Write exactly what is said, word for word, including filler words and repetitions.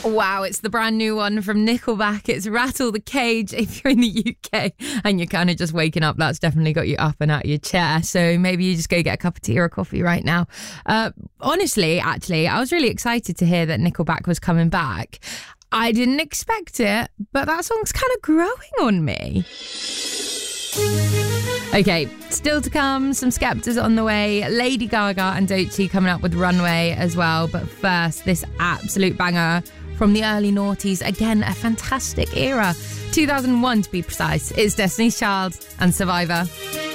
Wow, it's the brand new one from Nickelback. It's Rattle the Cage. If you're in the U K and you're kind of just waking up, that's definitely got you up and out of your chair. So maybe you just go get a cup of tea or a coffee right now. Uh, honestly, actually, I was really excited to hear that Nickelback was coming back. I didn't expect it, but that song's kind of growing on me. Okay, still to come, some Skepta's on the way, Lady Gaga and Doechii coming up with Runway as well. But first, this absolute banger from the early noughties. Again, a fantastic era. two thousand one to be precise. It's Destiny's Child and Survivor.